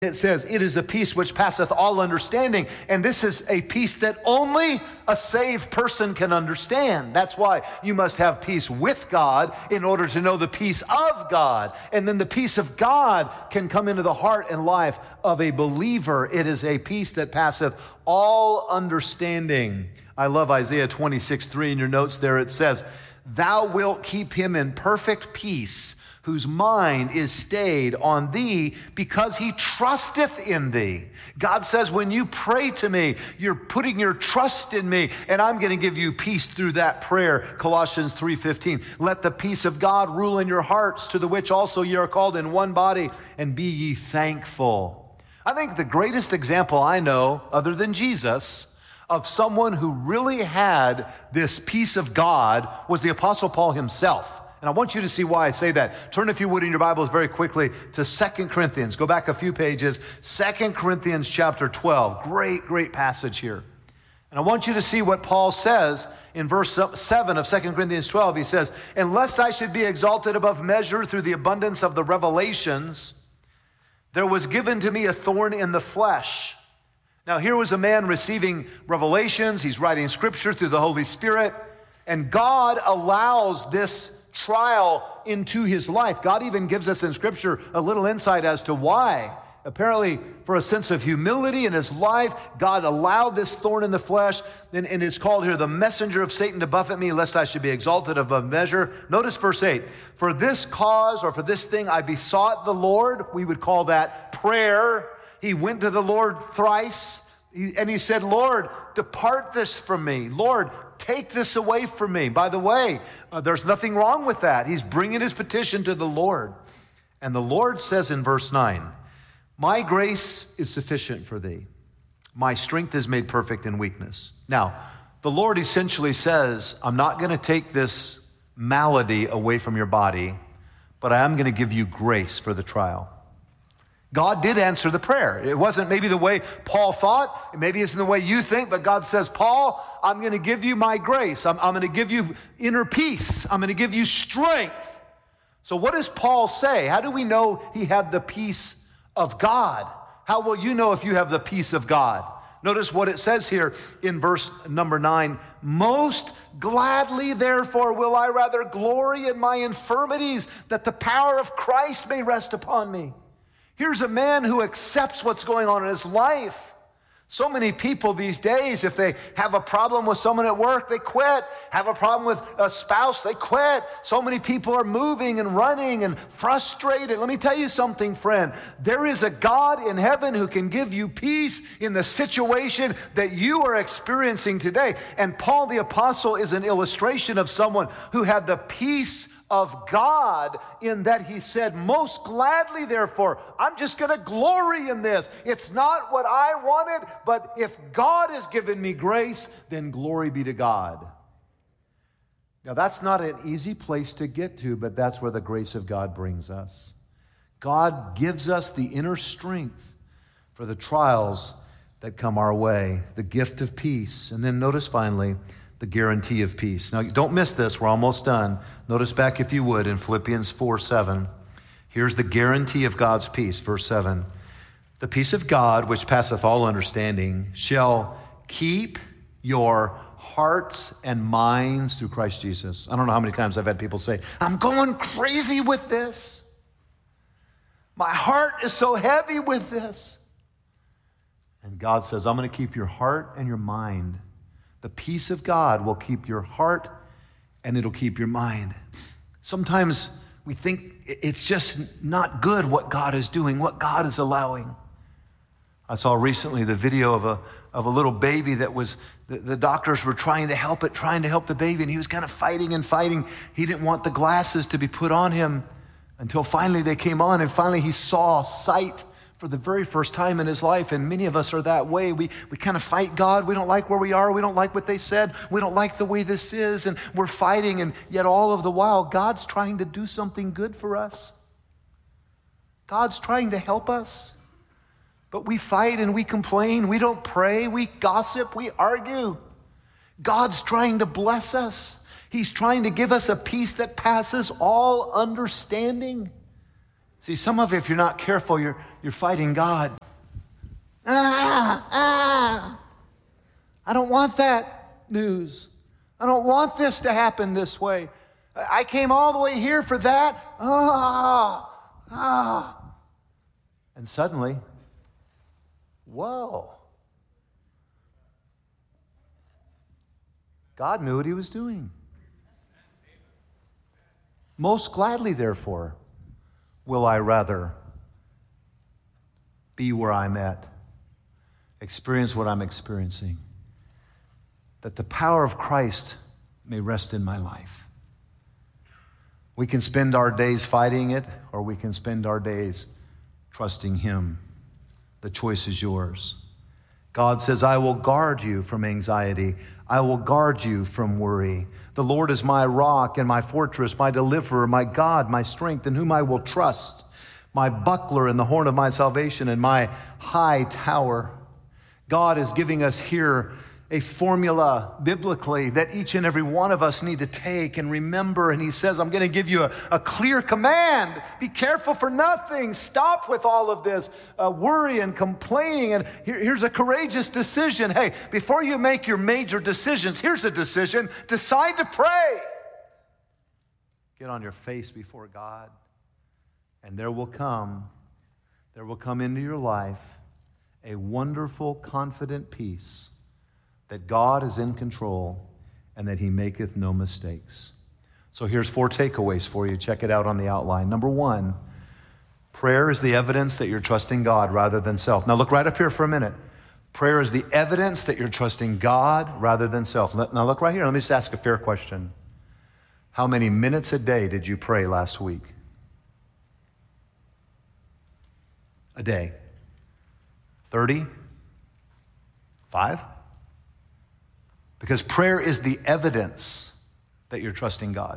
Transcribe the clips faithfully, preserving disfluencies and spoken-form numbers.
It says, it is the peace which passeth all understanding. And this is a peace that only a saved person can understand. That's why you must have peace with God in order to know the peace of God. And then the peace of God can come into the heart and life of a believer. It is a peace that passeth all understanding. I love Isaiah twenty-six three in your notes there. It says, thou wilt keep him in perfect peace, whose mind is stayed on thee because he trusteth in thee. God says, when you pray to me, you're putting your trust in me, and I'm going to give you peace through that prayer. Colossians three fifteen, let the peace of God rule in your hearts, to the which also ye are called in one body, and be ye thankful. I think the greatest example I know, other than Jesus, of someone who really had this peace of God was the Apostle Paul himself. And I want you to see why I say that. Turn, if you would, in your Bibles very quickly to Second Corinthians. Go back a few pages. Second Corinthians chapter twelve. Great, great passage here. And I want you to see what Paul says in verse seven of Second Corinthians twelve. He says, and lest I should be exalted above measure through the abundance of the revelations, there was given to me a thorn in the flesh. Now here was a man receiving revelations. He's writing scripture through the Holy Spirit. And God allows this trial into his life. God even gives us in Scripture a little insight as to why. Apparently, for a sense of humility in his life, God allowed this thorn in the flesh, and, and it's called here the messenger of Satan to buffet me, lest I should be exalted above measure. Notice verse eight. For this cause, or for this thing, I besought the Lord. We would call that prayer. He went to the Lord thrice, and he said, Lord, depart this from me. Lord, take this away from me. By the way, uh, there's nothing wrong with that. He's bringing his petition to the Lord. And the Lord says in verse nine, my grace is sufficient for thee. My strength is made perfect in weakness. Now, the Lord essentially says, I'm not going to take this malady away from your body, but I am going to give you grace for the trial. God did answer the prayer. It wasn't maybe the way Paul thought. Maybe it's in the way you think, but God says, Paul, I'm going to give you my grace. I'm, I'm going to give you inner peace. I'm going to give you strength. So what does Paul say? How do we know he had the peace of God? How will you know if you have the peace of God? Notice what it says here in verse number nine. Most gladly, therefore, will I rather glory in my infirmities, that the power of Christ may rest upon me. Here's a man who accepts what's going on in his life. So many people these days, if they have a problem with someone at work, they quit. Have a problem with a spouse, they quit. So many people are moving and running and frustrated. Let me tell you something, friend. There is a God in heaven who can give you peace in the situation that you are experiencing today. And Paul the Apostle is an illustration of someone who had the peace of God, in that he said, most gladly, therefore, I'm just going to glory in this. It's not what I wanted, but if God has given me grace, then glory be to God. Now, that's not an easy place to get to, but that's where the grace of God brings us. God gives us the inner strength for the trials that come our way, the gift of peace. And then notice finally, the guarantee of peace. Now, don't miss this. We're almost done. Notice back, if you would, in Philippians four seven. Here's the guarantee of God's peace, verse seven. The peace of God, which passeth all understanding, shall keep your hearts and minds through Christ Jesus. I don't know how many times I've had people say, I'm going crazy with this. My heart is so heavy with this. And God says, I'm going to keep your heart and your mind. The peace of God will keep your heart and it'll keep your mind. Sometimes we think it's just not good what God is doing, what God is allowing. I saw recently the video of a of a little baby that was, the, the doctors were trying to help it, trying to help the baby, and he was kind of fighting and fighting. He didn't want the glasses to be put on him until finally they came on, and finally he saw sight for the very first time in his life. And many of us are that way. We we kind of fight God. We don't like where we are. We don't like what they said. We don't like the way this is. And we're fighting. And yet all of the while, God's trying to do something good for us. God's trying to help us. But we fight and we complain. We don't pray. We gossip. We argue. God's trying to bless us. He's trying to give us a peace that passes all understanding. See, some of you, if you're not careful, you're, you're fighting God. Ah, ah. I don't want that news. I don't want this to happen this way. I came all the way here for that. Ah, ah. And suddenly, whoa. God knew what he was doing. Most gladly, therefore, will I rather be where I'm at, experience what I'm experiencing, that the power of Christ may rest in my life. We can spend our days fighting it, or we can spend our days trusting him. The choice is yours. God says, I will guard you from anxiety. I will guard you from worry. The Lord is my rock and my fortress, my deliverer, my God, my strength, in whom I will trust, my buckler and the horn of my salvation and my high tower. God is giving us here a formula biblically that each and every one of us need to take and remember. And he says, I'm going to give you a, a clear command. Be careful for nothing. Stop with all of this uh, worry and complaining. And here, here's a courageous decision. Hey, before you make your major decisions, here's a decision. Decide to pray. Get on your face before God. And there will come, there will come into your life a wonderful, confident peace that God is in control and that he maketh no mistakes. So here's four takeaways for you. Check it out on the outline. Number one, prayer is the evidence that you're trusting God rather than self. Now look right up here for a minute. Prayer is the evidence that you're trusting God rather than self. Now look right here. Let me just ask a fair question. How many minutes a day did you pray last week? A day. thirty? Five? Because prayer is the evidence that you're trusting God.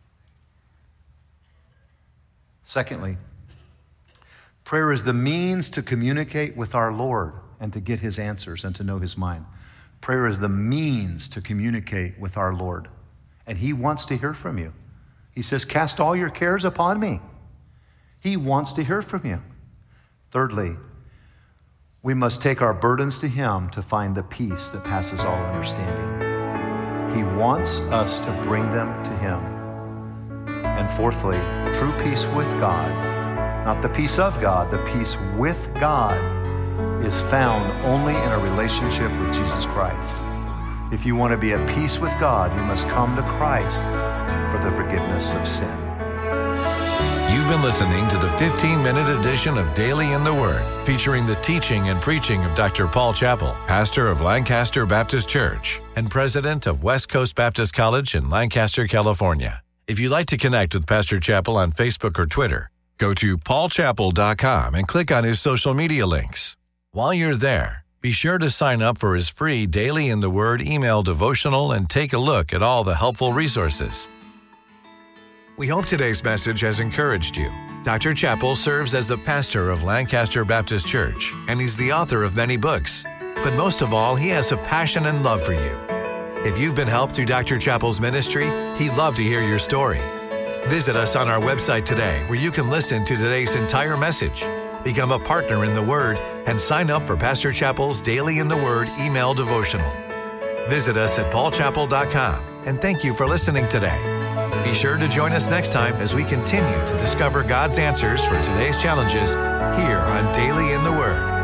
Secondly, prayer is the means to communicate with our Lord and to get his answers and to know his mind. Prayer is the means to communicate with our Lord, and he wants to hear from you. He says, cast all your cares upon me. He wants to hear from you. Thirdly, we must take our burdens to him to find the peace that passes all understanding. He wants us to bring them to him. And fourthly, true peace with God, not the peace of God, the peace with God is found only in a relationship with Jesus Christ. If you want to be at peace with God, you must come to Christ for the forgiveness of sin. You've been listening to the fifteen-minute edition of Daily in the Word, featuring the teaching and preaching of Doctor Paul Chappell, pastor of Lancaster Baptist Church and president of West Coast Baptist College in Lancaster, California. If you'd like to connect with Pastor Chappell on Facebook or Twitter, go to paul chappell dot com and click on his social media links. While you're there, be sure to sign up for his free Daily in the Word email devotional and take a look at all the helpful resources. We hope today's message has encouraged you. Doctor Chappell serves as the pastor of Lancaster Baptist Church, and he's the author of many books. But most of all, he has a passion and love for you. If you've been helped through Doctor Chappell's ministry, he'd love to hear your story. Visit us on our website today, where you can listen to today's entire message, become a partner in the Word, and sign up for Pastor Chappell's Daily in the Word email devotional. Visit us at paul chappell dot com, and thank you for listening today. Be sure to join us next time as we continue to discover God's answers for today's challenges here on Daily in the Word.